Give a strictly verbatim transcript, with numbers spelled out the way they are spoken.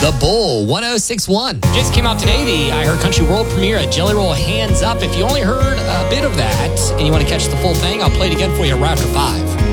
The Bull, one oh six one. Just came out today, the I Heard Country World premiere at Jelly Roll Hands Up. If you only heard a bit of that and you want to catch the full thing, I'll play it again for you right after five.